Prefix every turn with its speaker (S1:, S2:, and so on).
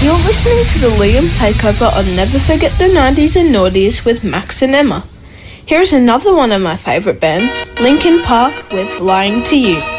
S1: You're listening to the Liam Takeover on Never Forget the 90s and Naughties with Max and Emma. Here's another one of my favourite bands, Linkin Park with Lying to You.